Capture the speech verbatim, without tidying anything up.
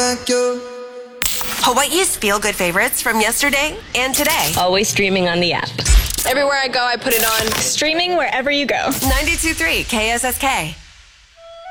like you. Hawaii's feel-good favorites from yesterday and today. Always streaming on the app. Everywhere I go, I put it on. Streaming wherever you go. ninety-two point three K S S K.